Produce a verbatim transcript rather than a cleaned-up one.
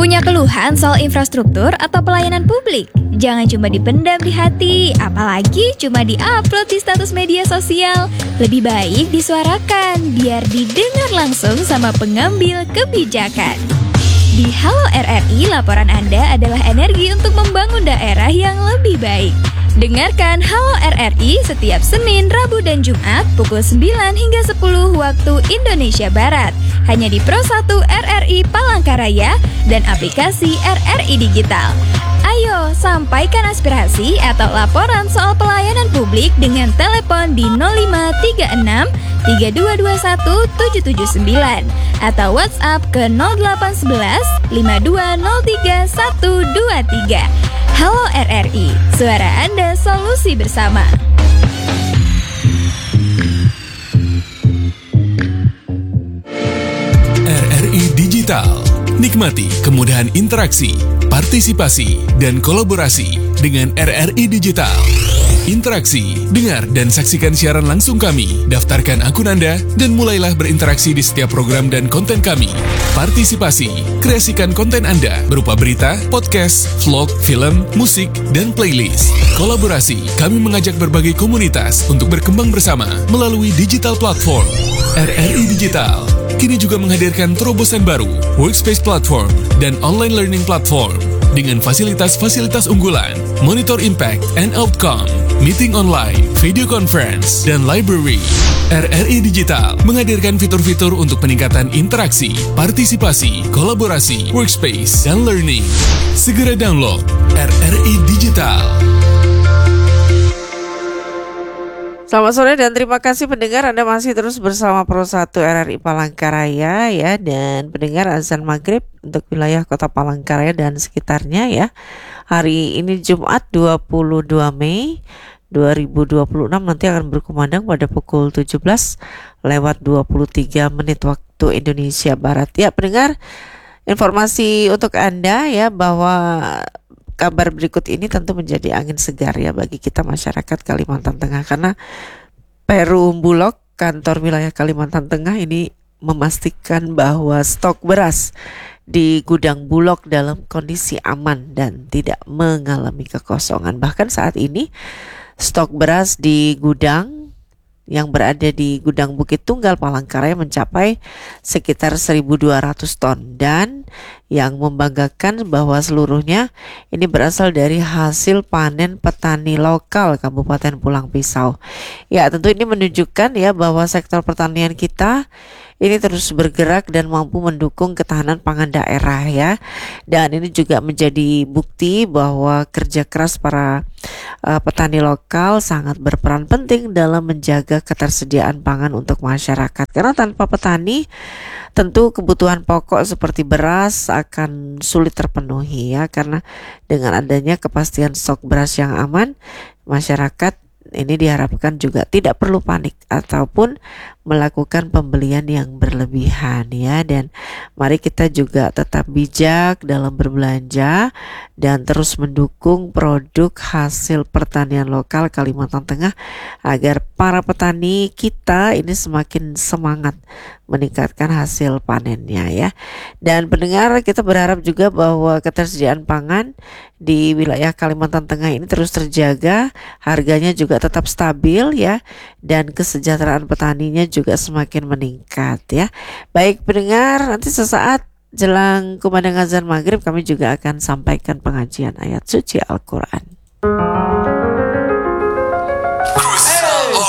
Punya keluhan soal infrastruktur atau pelayanan publik? Jangan cuma dipendam di hati, apalagi cuma di-upload di status media sosial. Lebih baik disuarakan, biar didengar langsung sama pengambil kebijakan. Di Halo R R I, laporan Anda adalah energi untuk membangun daerah yang lebih baik. Dengarkan Halo R R I setiap Senin, Rabu, dan Jumat pukul sembilan hingga sepuluh waktu Indonesia Barat. Hanya di Pro satu R R I Palangkaraya dan aplikasi R R I Digital. Ayo, sampaikan aspirasi atau laporan soal pelayanan publik dengan telepon di nol lima tiga enam tiga dua dua satu tujuh tujuh sembilan atau WhatsApp ke nol delapan satu satu lima dua nol tiga satu dua tiga. Halo R R I, suara Anda, solusi bersama. R R I Digital. Nikmati kemudahan interaksi, partisipasi, dan kolaborasi dengan R R I Digital. Interaksi, dengar, dan saksikan siaran langsung kami. Daftarkan akun Anda dan mulailah berinteraksi di setiap program dan konten kami. Partisipasi, kreasikan konten Anda berupa berita, podcast, vlog, film, musik, dan playlist. Kolaborasi, kami mengajak berbagai komunitas untuk berkembang bersama melalui digital platform. R R I Digital kini juga menghadirkan terobosan baru, workspace platform, dan online learning platform dengan fasilitas-fasilitas unggulan, monitor impact and outcome, meeting online, video conference, dan library. R R I Digital menghadirkan fitur-fitur untuk peningkatan interaksi, partisipasi, kolaborasi, workspace, dan learning. Segera download R R I Digital. Selamat sore dan terima kasih pendengar, Anda masih terus bersama Pro satu R R I Palangkaraya ya, dan pendengar azan maghrib untuk wilayah kota Palangkaraya dan sekitarnya ya. Hari ini Jumat dua puluh dua Mei dua ribu dua puluh enam nanti akan berkumandang pada pukul tujuh belas lewat dua puluh tiga menit waktu Indonesia Barat. Ya pendengar, informasi untuk Anda ya bahwa kabar berikut ini tentu menjadi angin segar ya bagi kita masyarakat Kalimantan Tengah, karena Perum Bulog, kantor wilayah Kalimantan Tengah ini memastikan bahwa stok beras di gudang Bulog dalam kondisi aman dan tidak mengalami kekosongan. Bahkan saat ini stok beras di gudang yang berada di Gudang Bukit Tunggal Palangkaraya mencapai sekitar seribu dua ratus ton, dan yang membanggakan bahwa seluruhnya ini berasal dari hasil panen petani lokal Kabupaten Pulang Pisau. Ya, tentu ini menunjukkan ya bahwa sektor pertanian kita ini terus bergerak dan mampu mendukung ketahanan pangan daerah ya. Dan ini juga menjadi bukti bahwa kerja keras para uh, petani lokal sangat berperan penting dalam menjaga ketersediaan pangan untuk masyarakat. Karena tanpa petani tentu kebutuhan pokok seperti beras akan sulit terpenuhi ya, karena dengan adanya kepastian stok beras yang aman, masyarakat ini diharapkan juga tidak perlu panik ataupun melakukan pembelian yang berlebihan ya. Dan mari kita juga tetap bijak dalam berbelanja dan terus mendukung produk hasil pertanian lokal Kalimantan Tengah agar para petani kita ini semakin semangat meningkatkan hasil panennya ya. Dan pendengar, kita berharap juga bahwa ketersediaan pangan di wilayah Kalimantan Tengah ini terus terjaga, harganya juga tetap stabil ya, dan kesejahteraan petaninya juga semakin meningkat ya. Baik pendengar, nanti sesaat jelang kumandang azan maghrib kami juga akan sampaikan pengajian ayat suci Al-Quran.